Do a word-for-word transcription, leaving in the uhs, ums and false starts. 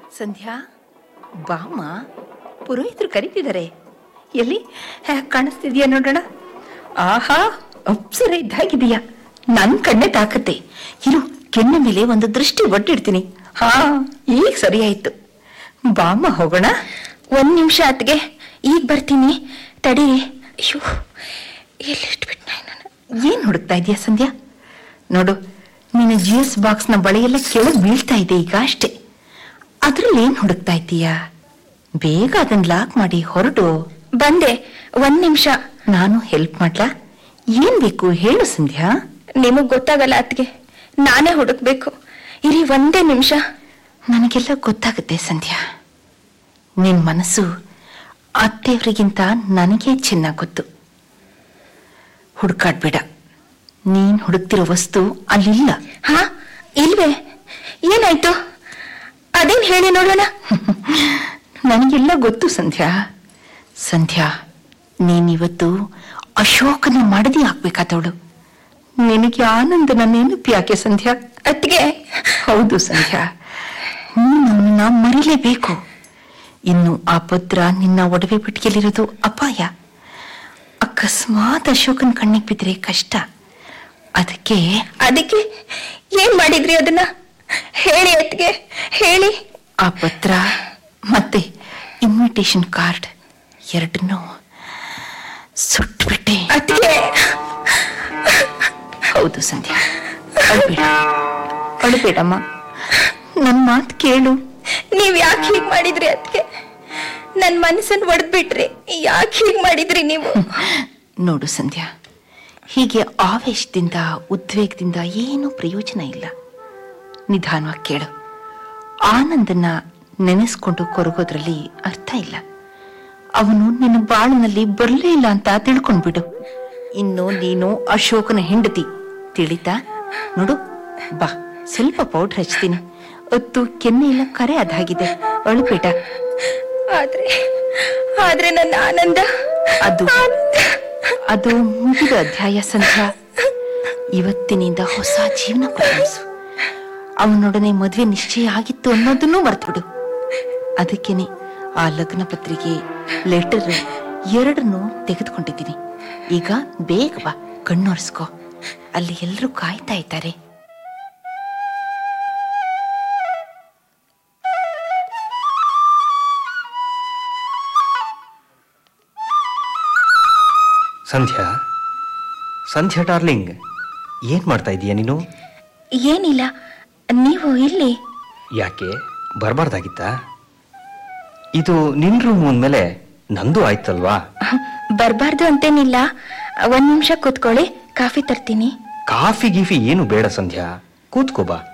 ಸಂಧ್ಯಾ, ಬಾಮ್ಮ, ಪುರೋಹಿತರು ಕರೀತಿದ್ದಾರೆ. ಎಲ್ಲಿ ಹ್ಯಾಕ್ ಕಾಣಿಸ್ತಿದ್ಯಾ ನೋಡೋಣ. ಆಹಾ, ಅಪ್ಸರ ಇದ್ದಾಗಿದೆಯಾ. ನನ್ ಕಣ್ಣೆ ತಾಕತ್ತೆ. ಇರು, ಕೆನ್ನೆ ಮೇಲೆ ಒಂದು ದೃಷ್ಟಿ ಒಡ್ಡಿಡ್ತೀನಿ. ಹಾ, ಈಗ ಸರಿಯಾಯ್ತು. ಬಾಮ್ಮ, ಹೋಗೋಣ. ಒಂದ್ ನಿಮಿಷ ಅತ್ಗೆ, ಈಗ ಬರ್ತೀನಿ, ತಡೀರಿ. ಅಯ್ಯೋ, ಎಲ್ಲಿಟ್ಬಿಟ್ಟ ನಾನು. ಏನ್ ಹುಡುಕ್ತಾ ಇದೀಯಾ ಸಂಧ್ಯಾ? ನೋಡು, ನಿನ್ನ ಜಿ ಎಸ್ ಬಾಕ್ಸ್ ನ ಬಳೆಯೆಲ್ಲ ಕೆಳಗೆ ಬೀಳ್ತಾ ಇದೆ ಈಗ ಅಷ್ಟೇ. ಅದ್ರಲ್ಲಿ ಏನ್ ಹುಡುಕ್ತಾ ಇದ್ದೀಯಾ? ಬೇಗ ಅದನ್ನ ಲಾಕ್ ಮಾಡಿ ಹೊರಟು. ಬಂದೆ, ಒಂದ್ ನಿಮಿಷ. ನಾನು ಹೆಲ್ಪ್ ಮಾಡ್ಲಾ? ಏನ್ ಬೇಕು ಹೇಳು ಸಂಧ್ಯಾ. ನಿಮಗ್ ಗೊತ್ತಾಗಲ್ಲ ಅತ್ಗೆ, ನಾನೇ ಹುಡುಕ್ಬೇಕು. ಇರಿ ಒಂದೇ ನಿಮಿಷ. ನನಗೆಲ್ಲ ಗೊತ್ತಾಗುತ್ತೆ ಸಂಧ್ಯಾ. ನಿನ್ ಮನಸ್ಸು ಅತ್ತೆಯವರಿಗಿಂತ ನನಗೆ ಚೆನ್ನಾಗಿ ಗೊತ್ತು. ಹುಡುಕಾಡ್ಬೇಡ. ನೀನ್ ಹುಡುಕ್ತಿರೋ ವಸ್ತು ಅಲ್ಲಿಲ್ಲ. ಹಾ, ಇಲ್ವೇ? ಏನಾಯ್ತು? ಅದೇನ್ ಹೇಳಿ ನೋಡೋಣ. ನನಗೆಲ್ಲ ಗೊತ್ತು ಸಂಧ್ಯಾ. ಸಂಧ್ಯಾ, ನೀನಿವತ್ತು ಅಶೋಕನ ಮಡದಿ ಆಗ್ಬೇಕಾದವಳು. ನಿನಗೆ ಆನಂದನ ನೆನಪು ಯಾಕೆ ಸಂಧ್ಯಾ? ಅತ್ಗೆ, ಹೌದು ಸಂಧ್ಯಾ, ನೀನನ್ನ ಮರಿಲೇಬೇಕು. ಇನ್ನು ಆ ಪತ್ರ ನಿನ್ನ ಒಡವೆ ಪೆಟ್ಟಿಗೆಯಲ್ಲಿರೋದು ಅಪಾಯ. ಅಕಸ್ಮಾತ್ ಅಶೋಕನ್ ಕಣ್ಣಿಗೆ ಬಿದ್ರೆ ಕಷ್ಟ. ಅದಕ್ಕೆ ಅದಕ್ಕೆ ಏನ್ ಮಾಡಿದ್ರಿ? ಅದನ್ನ ಹೇಳಿ ಅತ್ಗೆ, ಹೇಳಿ. ಆ ಪತ್ರ ಮತ್ತೆ ಇನ್ವಿಟೇಷನ್ ಕಾರ್ಡ್ ಎರಡನ್ನೂ ಸುಟ್ಬಿಟ್ಟೆ. ಅತ್ಗೆ, ಹೌದು ಸಂಧ್ಯಾ, ಅಳ್ಬೇಡ, ಅಳ್ಬೇಡಮ್ಮ. ನನ್ ಮಾತು ಕೇಳು. ನೀವ್ ಯಾಕೆ ಹೀಗ್ ಮಾಡಿದ್ರಿ ಅತ್ಗೆ? ನನ್ ಮನಸ್ಸನ್ನು ಒಡೆದ್ಬಿಟ್ರಿ. ಯಾಕೆ ಹೀಗ್ ಮಾಡಿದ್ರಿ ನೀವು? ನೋಡು ಸಂಧ್ಯಾ, ಹೀಗೆ ಆವೇಶದಿಂದ ಉದ್ವೇಗದಿಂದ ಏನೂ ಪ್ರಯೋಜನ ಇಲ್ಲ. ನಿಧಾನವಾಗಿ ಕೇಳು. ಆನಂದನ ನೆನೆಸ್ಕೊಂಡು ಕೊರಗೋದ್ರಲ್ಲಿ ಅರ್ಥ ಇಲ್ಲ. ಅವನು ನಿನ್ನ ಬಾಳಿನಲ್ಲಿ ಬರಲೇ ಇಲ್ಲ ಅಂತ ತಿಳ್ಕೊಂಡ್ಬಿಡು. ಇನ್ನು ನೀನು ಅಶೋಕನ ಹೆಂಡತಿ, ತಿಳಿತಾ? ನೋಡು, ಬಾ, ಸ್ವಲ್ಪ ಪೌಡರ್ ಹಚ್ತೀನಿ. ಹೊತ್ತು ಕೆನ್ನೆ ಎಲ್ಲ ಕರೆ ಅದಾಗಿದೆ, ಅಳುಬೇಡ. ಆದ್ರೆ ಆದ್ರೆ ನನ್ನ ಆನಂದ, ಅದು ಅದು ಮುಗಿದ ಅಧ್ಯಾಯ ಸಂಧ್ಯಾ. ಇವತ್ತಿನಿಂದ ಹೊಸ ಜೀವನ ಪ್ರಾರಂಭಿಸು. ಅವನೊಡನೆ ಮದುವೆ ನಿಶ್ಚಯ ಆಗಿತ್ತು ಅನ್ನೋದನ್ನೂ ಮರ್ತ್ಬಿಡು. ಅದಕ್ಕೇನೆ ಆ ಲಗ್ನ ಪತ್ರಿಕೆ, ಲೆಟರ್ ಎರಡನ್ನೂ ತೆಗೆದುಕೊಂಡಿದ್ದೀನಿ. ಈಗ ಬೇಗ ಬಾ, ಕಣ್ಣೊರೆಸ್ಕೋ. ಅಲ್ಲಿ ಎಲ್ಲರೂ ಕಾಯ್ತಾ ಇದ್ದಾರೆ. ಸಂಧ್ಯಾ, ಸಂಧ್ಯಾ ಡಾರ್ಲಿಂಗ್, ಏನ್ ಮಾಡ್ತಾ ಇದೀಯ ನೀನು? ಏನಿಲ್ಲ, ನೀವು ಇಲ್ಲಿ ಯಾಕೆ ಬರಬಾರ್ದಾಗಿತ್ತಾ? ಇದು ನಿನ್ ರೂಮ್ ಅಂದ್ಮೇಲೆ ನಂದು ಆಯ್ತಲ್ವಾ? ಬರ್ಬಾರ್ದು ಅಂತೇನಿಲ್ಲ. ಒಂದ್ ನಿಮಿಷ ಕೂತ್ಕೊಳ್ಳಿ, ಕಾಫಿ ತರ್ತೀನಿ. ಕಾಫಿ ಗೀಫಿ ಏನು ಬೇಡ ಸಂಧ್ಯಾ, ಕೂತ್ಕೋ ಬಾ.